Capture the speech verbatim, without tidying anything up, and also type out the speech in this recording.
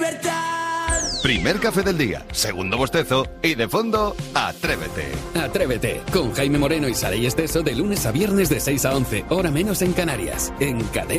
libertad. Primer café del día, segundo bostezo y de fondo, Atrévete. Atrévete, con Jaime Moreno y Saray Esteso de lunes a viernes de seis a once, hora menos en Canarias, en Cadena.